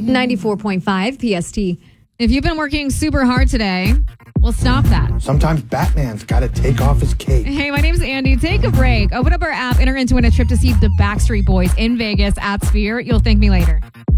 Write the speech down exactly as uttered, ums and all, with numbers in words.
ninety-four point five P S T. If you've been working super hard today, well, stop that. Sometimes Batman's got to take off his cape. Hey, my name's Andy. Take a break. Open up our app, enter into win a trip to see the Backstreet Boys in Vegas at Sphere. You'll thank me later.